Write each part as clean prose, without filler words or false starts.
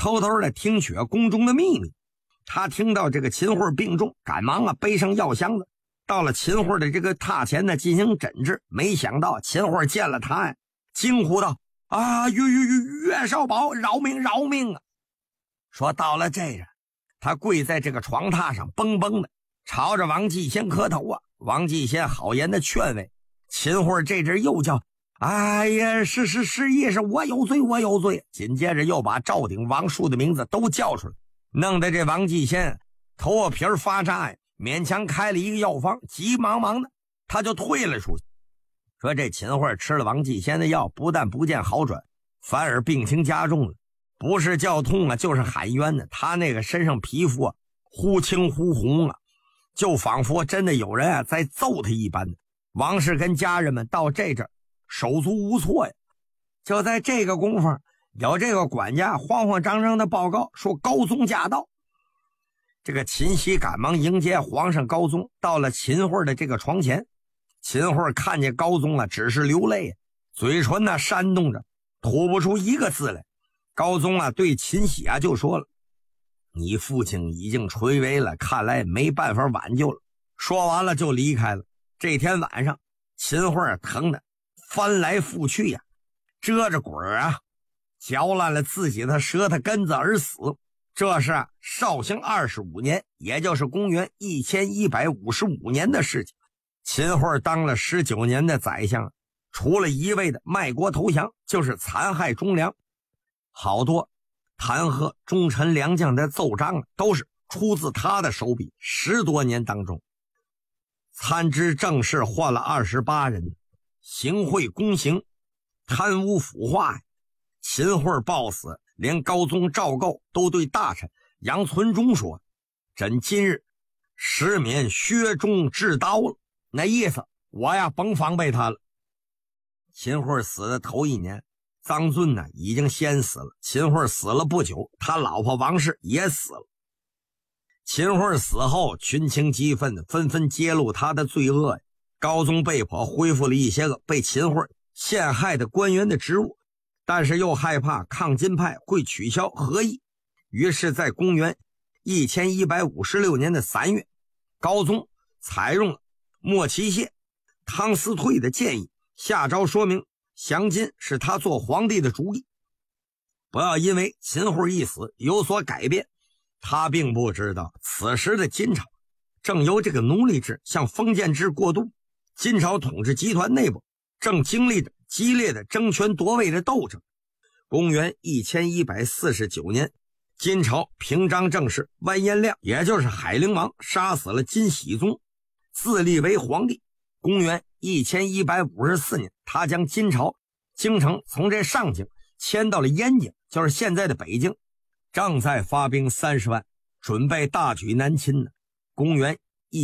偷偷的听取宫中的秘密。他听到这个秦桧病重，赶忙背上药箱子，到了秦桧的这个榻前呢进行诊治。没想到秦桧见了他呀，惊呼道：“啊，岳少保，饶命饶命啊！”说到了这个，他跪在这个床榻上，蹦蹦的朝着王继先磕头啊。王继先好言的劝慰，秦桧这阵又叫：“哎呀，是也是我有罪，我有罪。”紧接着又把赵鼎、王树的名字都叫出来，弄得这王继先头皮发炸呀，勉强开了一个药方，急忙的他就退了出去。说这秦桧吃了王继先的药，不但不见好转，反而病情加重了，不是叫痛啊，就是喊冤呢。他那个身上皮肤啊，忽青忽红啊，就仿佛真的有人啊在揍他一般的。王氏跟家人们到这阵手足无措呀。就在这个功夫，有这个管家慌慌张张的报告说高宗驾到。这个秦熙赶忙迎接皇上高宗，到了秦桧的这个床前。秦桧看见高宗啊，只是流泪，嘴唇呢煽动着，吐不出一个字来。高宗啊对秦喜啊就说了：“你父亲已经垂危了，看来没办法挽救了。”说完了就离开了。这天晚上，秦桧疼的翻来覆去呀，遮着滚啊，嚼烂了自己的舌头根子而死。这是绍兴25年，也就是公元1155年的事情。秦桧当了19年的宰相，除了一味的卖国投降，就是残害忠良。好多弹劾忠臣良将的奏章都是出自他的手笔。10多年当中，参知政事换了28人，行贿公行，贪污腐化。秦桧暴死，连高宗赵构都对大臣杨存忠说：“朕今日实免削中治刀了。”那意思我呀甭防备他了。秦桧死的头一年，臧遵呢已经先死了。秦桧死了不久，他老婆王氏也死了。秦桧死后，群情激愤的纷纷揭露他的罪恶。高宗被迫恢复了一些个被秦桧陷害的官员的职务，但是又害怕抗金派会取消和议，于是在公元1156年的3月，高宗采用了莫其谢、汤思退的建议，下诏说明降金是他做皇帝的主意，不要因为秦桧一死有所改变。他并不知道此时的金朝正由这个奴隶制向封建制过渡，金朝统治集团内部正经历着激烈的争权夺位的斗争。公元1149年，金朝平章政事完颜亮，也就是海陵王，杀死了金喜宗，自立为皇帝。公元1154年，他将金朝京城从这上京迁到了燕京，就是现在的北京，正在发兵30万，准备大举南侵呢。公元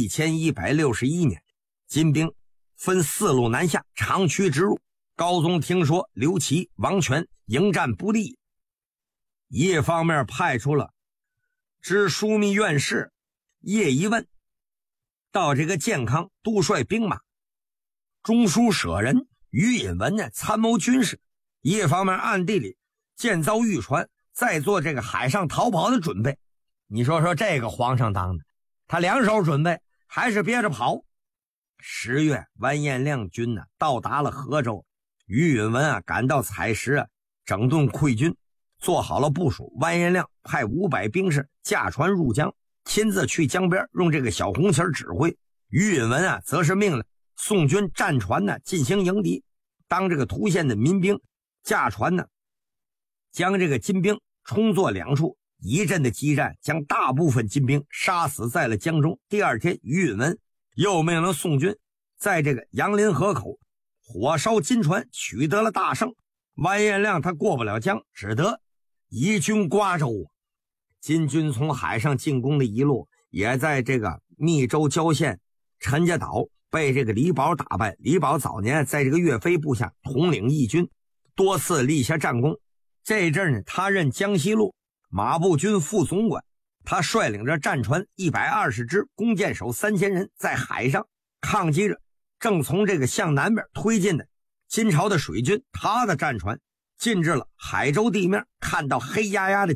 1161年，金兵分4路南下，长驱直入。高宗听说刘琦、王权迎战不利，一方面派出了知枢密院士叶一问到这个建康督率兵马，中书舍人于引文呢参谋军事，一方面暗地里建造渔船，再做这个海上逃跑的准备。你说这个皇上当的，他两手准备还是憋着跑。10月，完颜亮军呢到达了河州，于允文赶到采石整顿溃军，做好了部署。完颜亮派500兵士驾船入江，亲自去江边用这个小红旗指挥。于允文则是命令宋军战船呢进行迎敌。当这个图县的民兵驾船呢将这个金兵冲作2处，一阵的激战将大部分金兵杀死在了江中。第二天，于允文又命令宋军在这个杨林河口火烧金船，取得了大胜。完颜亮他过不了江，只得移军瓜州。金军从海上进攻的一路，也在这个密州郊县陈家岛被这个李宝打败。李宝早年在这个岳飞部下统领义军，多次立下战功。这阵呢，他任江西路马步军副总管，他率领着战船120只，弓箭手3000人，在海上抗击着正从这个向南边推进的金朝的水军。他的战船进至了海州地面，看到黑压压的